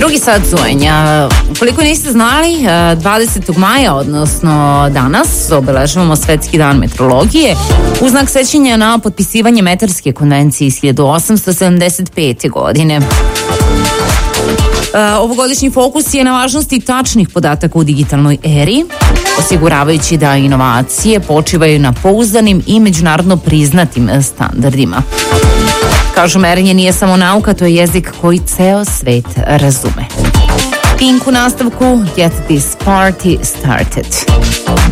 Drugi sat zujenja. Ukoliko niste znali, 20. maja, odnosno danas, obeležavamo Svetski dan meteorologije u znak sećanja na potpisivanje Metarske konvencije iz 1875. godine. Ovogodišnji fokus je na važnosti tačnih podataka u digitalnoj eri, osiguravajući da inovacije počivaju na pouzdanim i međunarodno priznatim standardima. Kažu, merenje nije samo nauka, to je jezik koji ceo svet razume. Pink u nastavku Get This Party Started.